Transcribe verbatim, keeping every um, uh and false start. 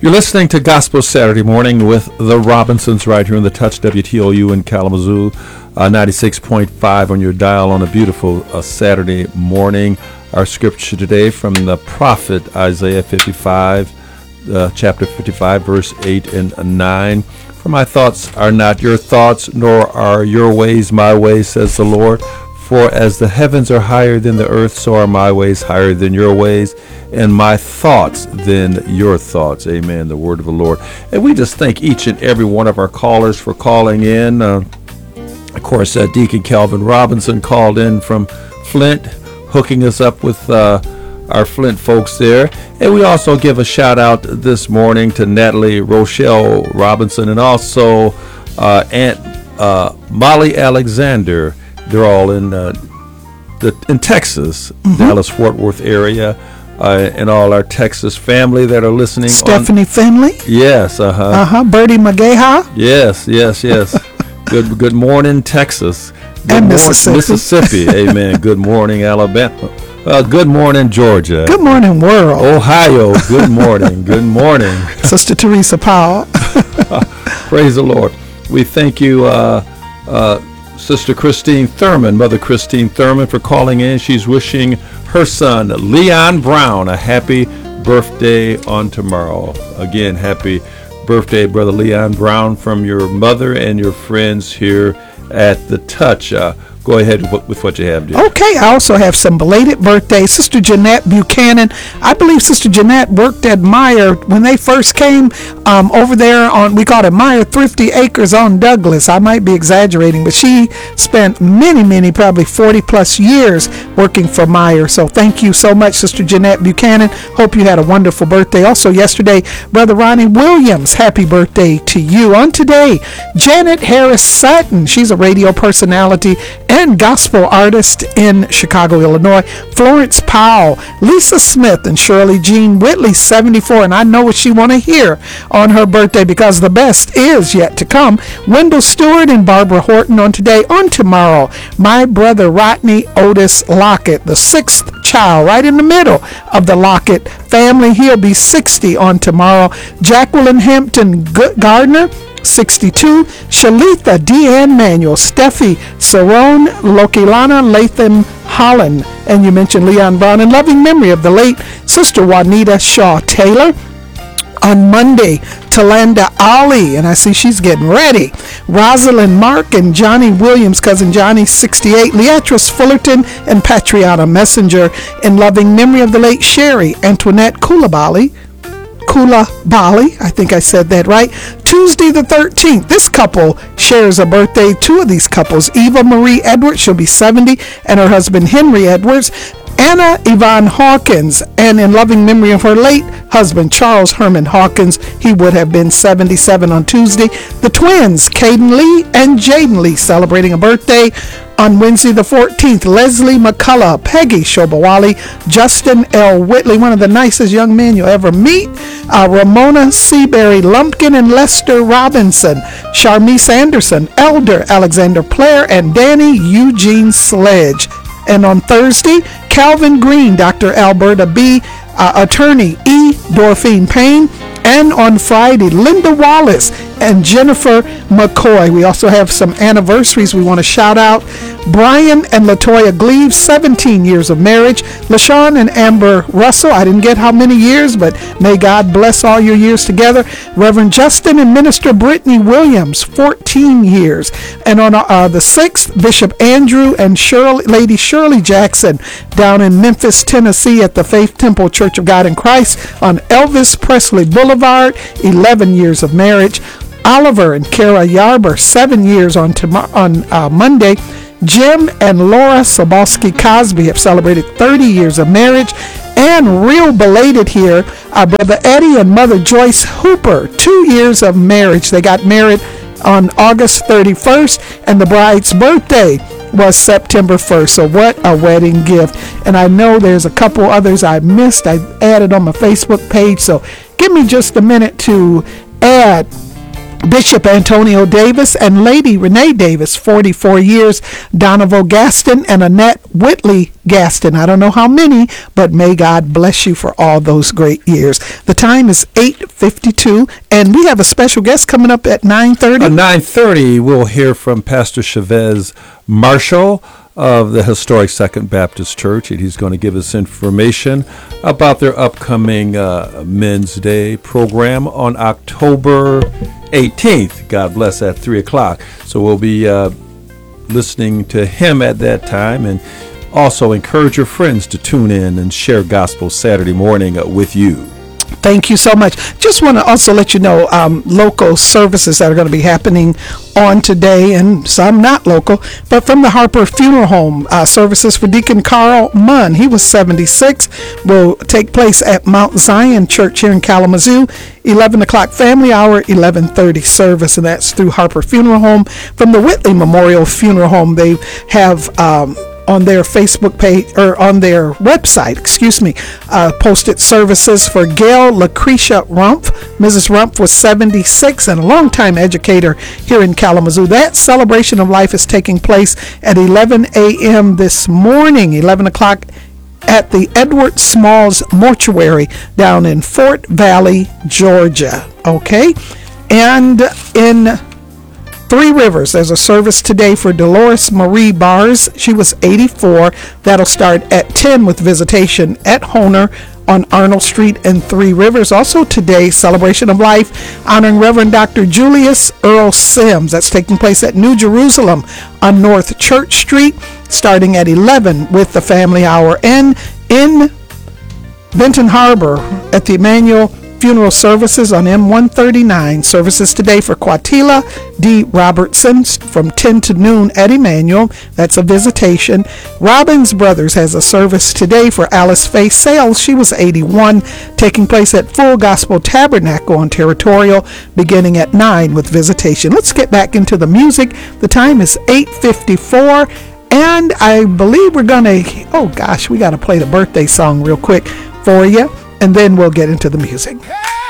You're listening to Gospel Saturday Morning with the Robinsons right here in the Touch W T O U in Kalamazoo, uh, ninety-six point five on your dial on a beautiful uh, Saturday morning. Our scripture today from the prophet Isaiah fifty-five, uh, chapter fifty-five, verse eight and nine. For my thoughts are not your thoughts, nor are your ways my ways, says the Lord. For as the heavens are higher than the earth, so are my ways higher than your ways, and my thoughts than your thoughts. Amen. The word of the Lord. And we just thank each and every one of our callers for calling in. Uh, of course, uh, Deacon Calvin Robinson called in from Flint, hooking us up with uh, our Flint folks there. And we also give a shout out this morning to Natalie Rochelle Robinson and also uh, Aunt uh, Molly Alexander. They're all in uh, the in Texas, mm-hmm. Dallas Fort Worth area, uh, and all our Texas family that are listening. Stephanie on, Finley. Yes. Uh huh. Uh huh. Bertie McGaha. Yes. Yes. Yes. good. Good morning, Texas. Good and mor- Mississippi. Mississippi. Amen. Good morning, Alabama. Uh, good morning, Georgia. Good morning, world. Ohio. Good morning. Good morning, Sister Teresa Powell. Praise the Lord. We thank you. Uh, uh, Sister Christine Thurman, Mother Christine Thurman, for calling in. She's wishing her son, Leon Brown, a happy birthday on tomorrow. Again, happy birthday, Brother Leon Brown, from your mother and your friends here at The Touch. Uh, go ahead with what you have, dear. Okay, I also have some belated birthdays. Sister Jeanette Buchanan. I believe Sister Jeanette worked at Meyer when they first came um, over there on, we call it Meyer Thrifty Acres on Douglas. I might be exaggerating, but she spent many, many, probably forty plus years working for Meyer. So thank you so much, Sister Jeanette Buchanan. Hope you had a wonderful birthday. Also yesterday, Brother Ronnie Williams, happy birthday to you. On today, Janet Harris Sutton. She's a radio personality and gospel artist in Chicago, Illinois. Florence Powell, Lisa Smith, and Shirley Jean Whitley, seventy-four. And I know what she want to hear on her birthday because the best is yet to come. Wendell Stewart and Barbara Horton on today. On tomorrow, my brother Rodney Otis Lockett, the sixth child, right in the middle of the Lockett family. He'll be sixty on tomorrow. Jacqueline Hampton Gardner, sixty-two. Shalitha Deanne Manuel, Steffi Sarone, Lokilana Latham Holland, and you mentioned Leon Brown, in loving memory of the late Sister Juanita Shaw Taylor. On Monday, Talanda Ali, and I see she's getting ready. Rosalind Mark and Johnny Williams, cousin Johnny, sixty-eight. Leatrice Fullerton and Patriana Messenger, in loving memory of the late Sherry Antoinette Coulibaly. Kula Bali, I think I said that right. Tuesday the thirteenth, this couple shares a birthday. Two of these couples, Eva Marie Edwards, she'll be seventy, and her husband Henry Edwards. Anna Yvonne Hawkins, and in loving memory of her late husband Charles Herman Hawkins, he would have been seventy-seven on Tuesday. The twins, Caden Lee and Jaden Lee, celebrating a birthday. On Wednesday the fourteenth, Leslie McCullough, Peggy Shobawali, Justin L. Whitley, one of the nicest young men you'll ever meet, uh, Ramona Seabury Lumpkin and Lester Robinson, Charmise Anderson, Elder Alexander Player, and Danny Eugene Sledge. And on Thursday, Calvin Green, Doctor Alberta B., uh, Attorney E. Dorphine Payne, and on Friday, Linda Wallace and Jennifer McCoy. We also have some anniversaries we want to shout out. Brian and Latoya Gleave, seventeen years of marriage. LaShawn and Amber Russell, I didn't get how many years, but may God bless all your years together. Reverend Justin and Minister Brittany Williams, fourteen years. And on uh, the sixth, Bishop Andrew and Shirley, Lady Shirley Jackson, down in Memphis, Tennessee at the Faith Temple Church of God in Christ on Elvis Presley Boulevard, eleven years of marriage. Oliver and Kara Yarber, seven years on tom- on uh, Monday. Jim and Laura Sobolski Cosby have celebrated thirty years of marriage. And real belated here, our brother Eddie and mother Joyce Hooper, two years of marriage. They got married on August thirty-first, and the bride's birthday was September first. So what a wedding gift. And I know there's a couple others I missed. I added on my Facebook page. So give me just a minute to add Bishop Antonio Davis and Lady Renee Davis, forty-four years. Donovan Gaston and Annette Whitley Gaston. I don't know how many, but may God bless you for all those great years. The time is eight fifty-two, and we have a special guest coming up at nine thirty. At nine thirty, we'll hear from Pastor Chavez Marshall of the historic Second Baptist Church, and he's going to give us information about their upcoming uh, Men's Day program on October eighteenth. God bless, at three o'clock. So we'll be uh, listening to him at that time, and also encourage your friends to tune in and share gospel Saturday morning uh, with you. Thank you so much. Just want to also let you know um, local services that are going to be happening on today, and some not local, but from the Harper Funeral Home. Uh, services for Deacon Carl Munn, he was seventy-six, will take place at Mount Zion Church here in Kalamazoo. eleven o'clock family hour, eleven thirty service, and that's through Harper Funeral Home. From the Whitley Memorial Funeral Home, they have um, on their Facebook page, or on their website, excuse me, uh, posted services for Gail Lucretia Rumpf. Missus Rumpf was seventy-six and a longtime educator here in Kalamazoo. That celebration of life is taking place at eleven a.m. this morning, eleven o'clock at the Edward Smalls Mortuary down in Fort Valley, Georgia. Okay? And in Three Rivers, there's a service today for Dolores Marie Bars. She was eighty-four. That'll start at ten with visitation at Honer on Arnold Street in Three Rivers. Also today, celebration of life honoring Reverend Doctor Julius Earl Sims. That's taking place at New Jerusalem on North Church Street, starting at eleven with the family hour. And in Benton Harbor at the Emmanuel Funeral Services on M one thirty-nine. Services today for Quatila D. Robertson from ten to noon at Emmanuel. That's a visitation. Robbins Brothers has a service today for Alice Faye Sales. She was eighty-one, taking place at Full Gospel Tabernacle on Territorial, beginning at nine with visitation. Let's get back into the music. The time is eight fifty-four. And I believe we're going to, oh gosh, we got to play the birthday song real quick for you, and then we'll get into the music.